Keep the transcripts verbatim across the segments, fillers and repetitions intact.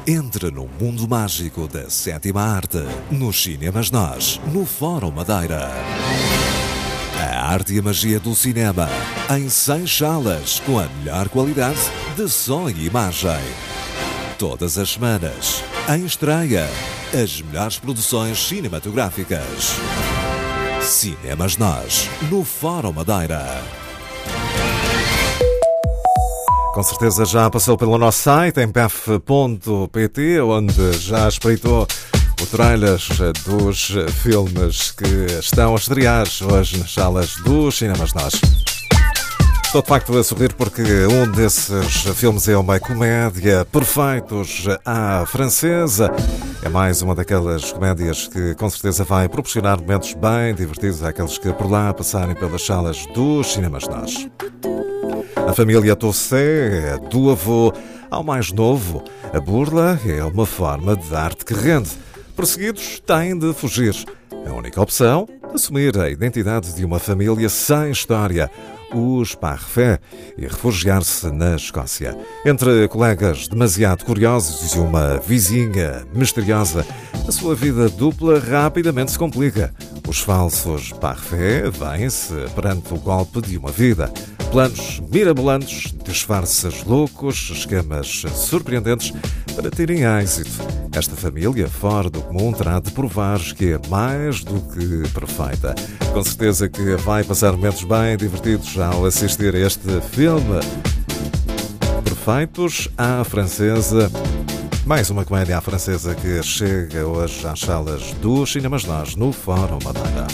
Entre no mundo mágico da sétima arte, nos cinemas nós, no Fórum Madeira. A arte e a magia do cinema, em seis salas, com a melhor qualidade de som e imagem. Todas as semanas, em estreia, as melhores produções cinematográficas. Cinemas Nós, no Fórum Madeira. Com certeza já passou pelo nosso site, em p f ponto p t, onde já espreitou o trailer dos filmes que estão a estrear hoje nas salas dos Cinemas Nós. Estou de facto a sorrir porque um desses filmes é uma comédia Perfeitos à francesa. É mais uma daquelas comédias que com certeza vai proporcionar momentos bem divertidos àqueles que por lá passarem pelas salas dos Cinemas Nós. A família Tossé, do avô ao mais novo, a burla é uma forma de arte que rende. Perseguidos têm de fugir. A única opção, assumir a identidade de uma família sem história, os Parfait, e refugiar-se na Escócia. Entre colegas demasiado curiosos e uma vizinha misteriosa, a sua vida dupla rapidamente se complica. Os falsos Parfait vêm-se perante o golpe de uma vida. Planos mirabolantes, disfarces loucos, esquemas surpreendentes para terem êxito. Esta família fora do comum terá de provar que é mais do que perfeita. Com certeza que vai passar momentos bem divertidos ao assistir a este filme. Perfeitos à francesa. Mais uma comédia à francesa que chega hoje às salas dos Cinemas Nós, no Fórum Madeira.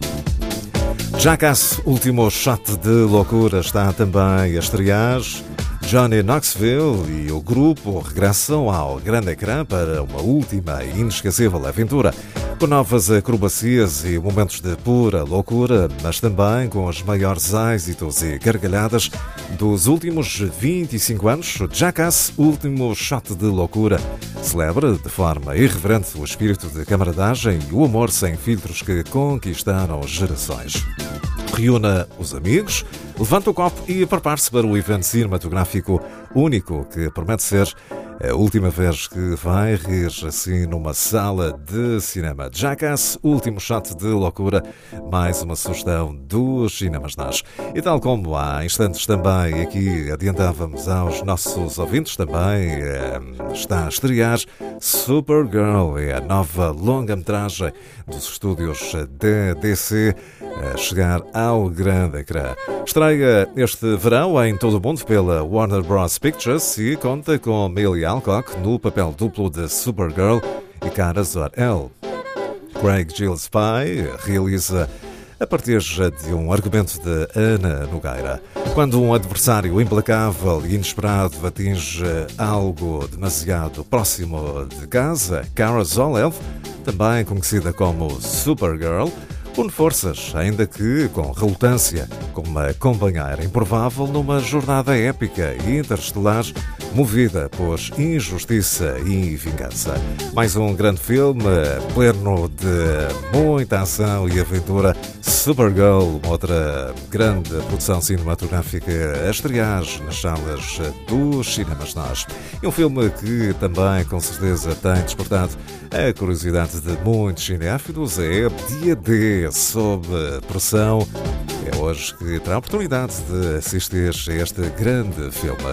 Jackass, último shot de loucura, está também a estrear. Johnny Knoxville e o grupo regressam ao grande ecrã para uma última e inesquecível aventura, com novas acrobacias e momentos de pura loucura, mas também com os maiores êxitos e gargalhadas dos últimos vinte e cinco anos. Jackass, último shot de loucura, celebra de forma irreverente o espírito de camaradagem e o amor sem filtros que conquistaram gerações. Reúna os amigos, levanta o copo e prepare-se para o evento cinematográfico único que promete ser a última vez que vai rir assim numa sala de cinema. Jackass, último shot de loucura, mais uma sugestão dos Cinemas Nós. E tal como há instantes também aqui adiantávamos aos nossos ouvintes, também eh, está a estrear Supergirl, é a nova longa-metragem dos estúdios da D C a chegar ao grande ecrã. Estreia este verão em todo o mundo pela Warner Bros. Pictures e conta com Millie Alcock no papel duplo de Supergirl e Kara Zor-El. Craig Gillespie realiza a partir de um argumento de Ana Nogueira. Quando um adversário implacável e inesperado atinge algo demasiado próximo de casa, Kara Zor-El, também conhecida como Supergirl, une forças, ainda que com relutância, com uma companheira improvável numa jornada épica e interestelar movida por injustiça e vingança. Mais um grande filme, pleno de muita ação e aventura. Supergirl, uma outra grande produção cinematográfica a estrear nas salas dos Cinemas Nós. E um filme que também, com certeza, tem despertado a curiosidade de muitos cinéfilos, é Dia D, sob pressão. É hoje que terá a oportunidade de assistir a este grande filme.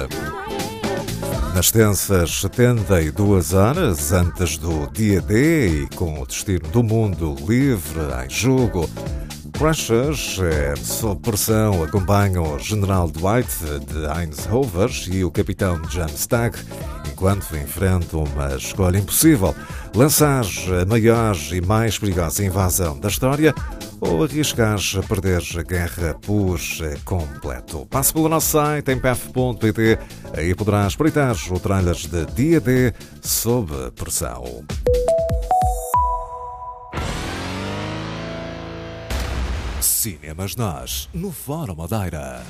Nas tensas setenta e duas horas antes do Dia D e com o destino do mundo livre em jogo, Crashers, é, sob pressão, acompanham o General Dwight de Eisenhower e o Capitão James Stagg enquanto enfrentam uma escolha impossível: lançar a maior e mais perigosa invasão da história ou arriscar a perder a guerra por completo. Passe pelo nosso site em p f ponto p t, aí poderá espreitar o trailer de Dia D sob pressão. Cinemas Nós, no Fórum Madeira.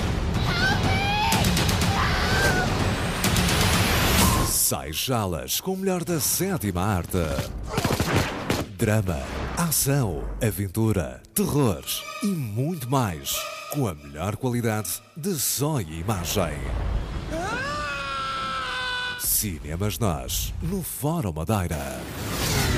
Seis salas com o melhor da sétima arte. Drama, ação, aventura, terror e muito mais, com a melhor qualidade de som e imagem. Cinemas Nós, no Fórum Madeira.